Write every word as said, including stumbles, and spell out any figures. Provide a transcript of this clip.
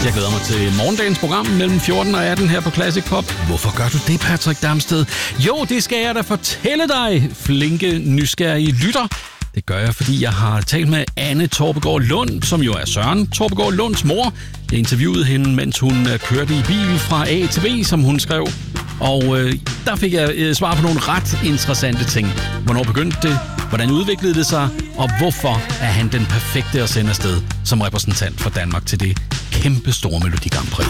Jeg glæder mig til morgendagens program mellem fjorten og atten her på Classic Pop. Hvorfor gør du det, Patrick Damsted? Jo, det skal jeg da fortælle dig, flinke, nysgerrige lytter. Det gør jeg, fordi jeg har talt med Anne Torpegaard Lund, som jo er Søren Torpegaard Lunds mor. Jeg interviewede hende, mens hun kørte i bil fra A til B, som hun skrev. Og øh, der fik jeg øh, svar på nogle ret interessante ting. Hvornår begyndte det? Hvordan udviklede det sig? Og hvorfor er han den perfekte at sende afsted som repræsentant for Danmark til det kæmpe store Melodi Grand Prix?